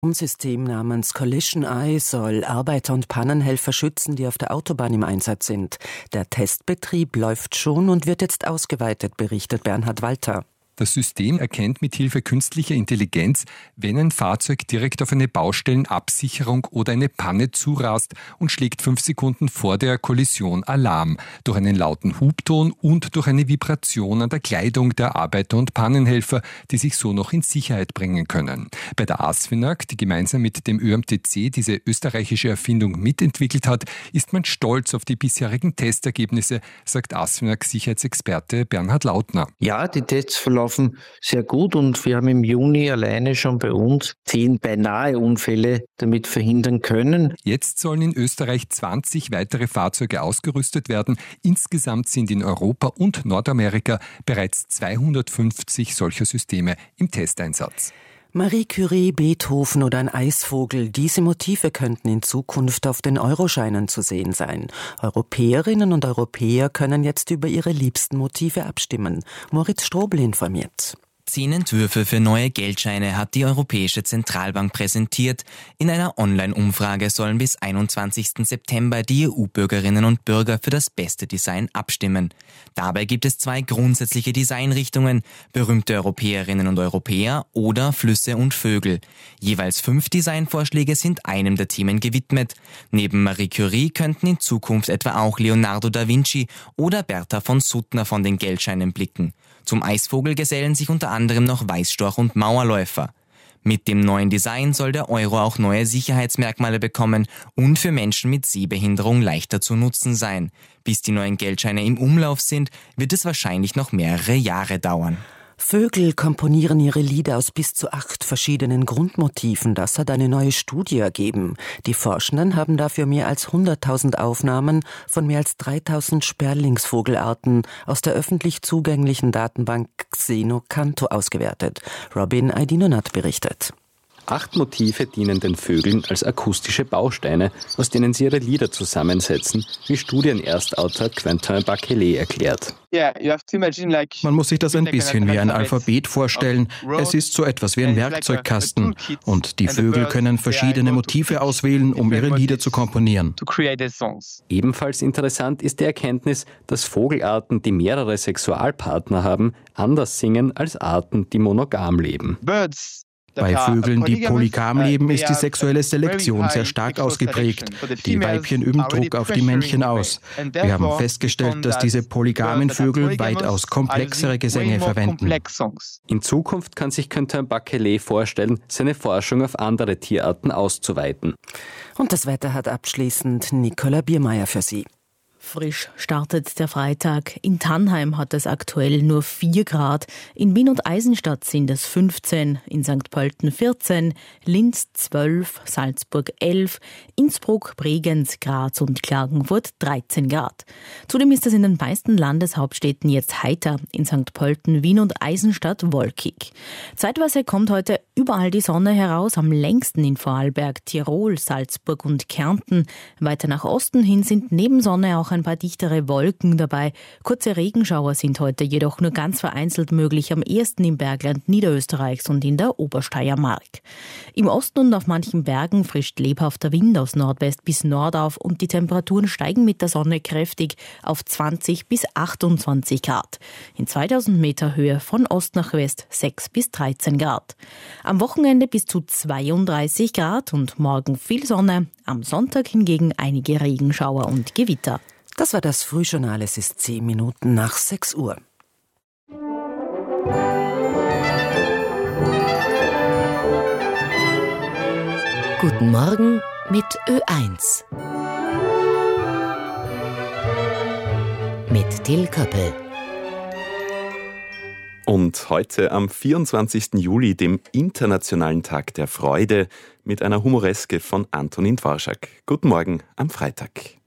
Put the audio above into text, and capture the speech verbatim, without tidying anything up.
Ein System namens Collision Eye soll Arbeiter und Pannenhelfer schützen, die auf der Autobahn im Einsatz sind. Der Testbetrieb läuft schon und wird jetzt ausgeweitet, berichtet Bernhard Walter. Das System erkennt mithilfe künstlicher Intelligenz, wenn ein Fahrzeug direkt auf eine Baustellenabsicherung oder eine Panne zurast und schlägt fünf Sekunden vor der Kollision Alarm. Durch einen lauten Hubton und durch eine Vibration an der Kleidung der Arbeiter und Pannenhelfer, die sich so noch in Sicherheit bringen können. Bei der ASFINAG, die gemeinsam mit dem Ö M T C diese österreichische Erfindung mitentwickelt hat, ist man stolz auf die bisherigen Testergebnisse, sagt ASFINAG-Sicherheitsexperte Bernhard Lautner. Ja, die Tests verlaufen sehr gut und wir haben im Juni alleine schon bei uns zehn beinahe Unfälle damit verhindern können. Jetzt sollen in Österreich zwanzig weitere Fahrzeuge ausgerüstet werden. Insgesamt sind in Europa und Nordamerika bereits zweihundertfünfzig solcher Systeme im Testeinsatz. Marie Curie, Beethoven oder ein Eisvogel, diese Motive könnten in Zukunft auf den Euroscheinen zu sehen sein. Europäerinnen und Europäer können jetzt über ihre liebsten Motive abstimmen. Moritz Strobel informiert. Zehn Entwürfe für neue Geldscheine hat die Europäische Zentralbank präsentiert. In einer Online-Umfrage sollen bis einundzwanzigsten September die E U-Bürgerinnen und Bürger für das beste Design abstimmen. Dabei gibt es zwei grundsätzliche Designrichtungen: berühmte Europäerinnen und Europäer oder Flüsse und Vögel. Jeweils fünf Designvorschläge sind einem der Themen gewidmet. Neben Marie Curie könnten in Zukunft etwa auch Leonardo da Vinci oder Bertha von Suttner von den Geldscheinen blicken. Zum Eisvogel gesellen sich unter anderem noch Weißstorch und Mauerläufer. Mit dem neuen Design soll der Euro auch neue Sicherheitsmerkmale bekommen und für Menschen mit Sehbehinderung leichter zu nutzen sein. Bis die neuen Geldscheine im Umlauf sind, wird es wahrscheinlich noch mehrere Jahre dauern. Vögel komponieren ihre Lieder aus bis zu acht verschiedenen Grundmotiven. Das hat eine neue Studie ergeben. Die Forschenden haben dafür mehr als hunderttausend Aufnahmen von mehr als dreitausend Sperlingsvogelarten aus der öffentlich zugänglichen Datenbank Xenocanto ausgewertet. Robin Aydinonat berichtet. Acht Motive dienen den Vögeln als akustische Bausteine, aus denen sie ihre Lieder zusammensetzen, wie Studienerstautor Quentin Bachelet erklärt. Man muss sich das ein bisschen wie ein Alphabet vorstellen. Es ist so etwas wie ein Werkzeugkasten. Und die Vögel können verschiedene Motive auswählen, um ihre Lieder zu komponieren. Ebenfalls interessant ist die Erkenntnis, dass Vogelarten, die mehrere Sexualpartner haben, anders singen als Arten, die monogam leben. Bei Vögeln, die polygam leben, ist die sexuelle Selektion sehr stark ausgeprägt. Die Weibchen üben Druck auf die Männchen aus. Wir haben festgestellt, dass diese polygamen Vögel weitaus komplexere Gesänge verwenden. In Zukunft kann sich Quentin Bachelet vorstellen, seine Forschung auf andere Tierarten auszuweiten. Und das Wetter hat abschließend Nicola Biermeier für Sie. Frisch startet der Freitag. In Tannheim hat es aktuell nur vier Grad. In Wien und Eisenstadt sind es fünfzehn, in Sankt Pölten vierzehn, Linz zwölf, Salzburg elf, Innsbruck, Bregenz, Graz und Klagenfurt dreizehn Grad. Zudem ist es in den meisten Landeshauptstädten jetzt heiter. In Sankt Pölten, Wien und Eisenstadt wolkig. Zeitweise kommt heute überall die Sonne heraus, am längsten in Vorarlberg, Tirol, Salzburg und Kärnten. Weiter nach Osten hin sind neben Sonne auch ein paar dichtere Wolken dabei. Kurze Regenschauer sind heute jedoch nur ganz vereinzelt möglich, am ehesten im Bergland Niederösterreichs und in der Obersteiermark. Im Osten und auf manchen Bergen frischt lebhafter Wind aus Nordwest bis Nordauf und die Temperaturen steigen mit der Sonne kräftig auf zwanzig bis achtundzwanzig Grad. In zweitausend Meter Höhe von Ost nach West sechs bis dreizehn Grad. Am Wochenende bis zu zweiunddreißig Grad und morgen viel Sonne. Am Sonntag hingegen einige Regenschauer und Gewitter. Das war das Frühjournal. Es ist zehn Minuten nach sechs Uhr. Guten Morgen mit Ö eins. Mit Till Köppel. Und heute am vierundzwanzigsten Juli, dem Internationalen Tag der Freude, mit einer Humoreske von Antonin Dvorak. Guten Morgen am Freitag.